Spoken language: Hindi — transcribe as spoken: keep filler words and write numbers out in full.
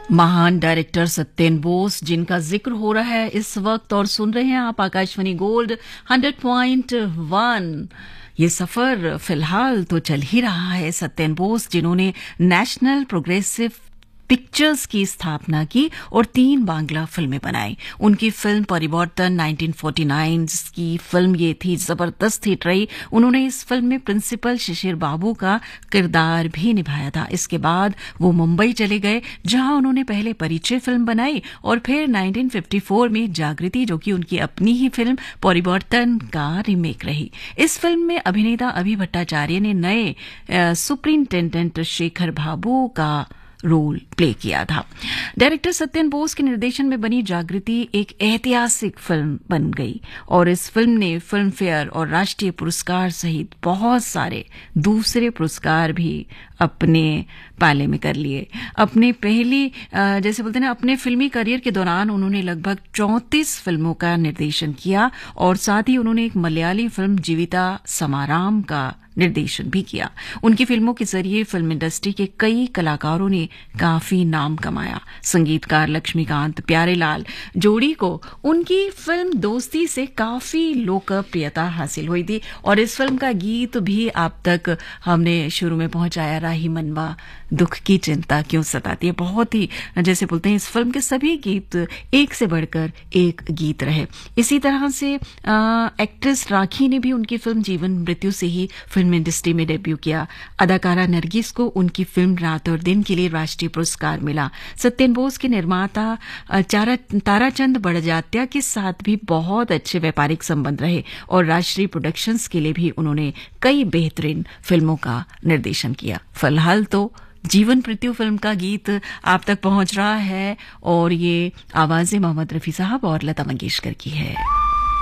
महान डायरेक्टर सत्येन बोस, जिनका जिक्र हो रहा है इस वक्त, और सुन रहे हैं आप Akashvani gold hundred point one. ये सफर फिलहाल तो चल ही रहा है। सत्येन बोस, जिन्होंने नेशनल प्रोग्रेसिव पिक्चर्स की स्थापना की और तीन बांग्ला फिल्में बनाई। उनकी फिल्म परिवर्तन नाइनटीन फोर्टी नाइन की फिल्म ये थी, जबरदस्त हिट रही। उन्होंने इस फिल्म में प्रिंसिपल शिशिर बाबू का किरदार भी निभाया था। इसके बाद वो मुंबई चले गए, जहां उन्होंने पहले परिचय फिल्म बनाई और फिर नाइनटीन फिफ्टी फोर में जागृति, जो कि उनकी अपनी ही फिल्म परिवर्तन का रीमेक रही। इस फिल्म में अभिनेता अभि भट्टाचार्य ने नए सुपरिंटेंडेंट शेखर बाबू का रोल प्ले किया था। डायरेक्टर सत्येन बोस के निर्देशन में बनी जागृति एक ऐतिहासिक फिल्म बन गई और इस फिल्म ने फिल्म फेयर और राष्ट्रीय पुरस्कार सहित बहुत सारे दूसरे पुरस्कार भी अपने पाले में कर लिए। अपने पहली जैसे बोलते हैं ना, अपने फिल्मी करियर के दौरान उन्होंने लगभग चौंतीस फिल्मों का निर्देशन किया और साथ ही उन्होंने एक मलयाली फिल्म जीविता समाराम का निर्देशन भी किया। उनकी फिल्मों के जरिए फिल्म इंडस्ट्री के कई कलाकारों ने काफी नाम कमाया। संगीतकार लक्ष्मीकांत प्यारेलाल जोड़ी को उनकी फिल्म दोस्ती से काफी लोकप्रियता हासिल हुई थी और इस फिल्म का गीत भी आप तक हमने शुरू में पहुंचाया, राही मनवा दुख की चिंता क्यों सताती है। बहुत ही जैसे बोलते हैं, इस फिल्म के सभी गीत एक से बढ़कर एक गीत रहे। इसी तरह से आ, एक्ट्रेस राखी ने भी उनकी फिल्म जीवन मृत्यु से ही फिल्म इंडस्ट्री में डेब्यू किया। अदाकारा नरगिस को उनकी फिल्म रात और दिन के लिए राष्ट्रीय पुरस्कार मिला। सत्येन बोस के निर्माता ताराचंद बड़जात्या के साथ भी बहुत अच्छे व्यापारिक संबंध रहे और राष्ट्रीय प्रोडक्शंस के लिए भी उन्होंने कई बेहतरीन फिल्मों का निर्देशन किया। फिलहाल तो जीवन मृत्यु फिल्म का गीत आप तक पहुंच रहा है और ये आवाजें मोहम्मद रफी साहब और लता मंगेशकर की है।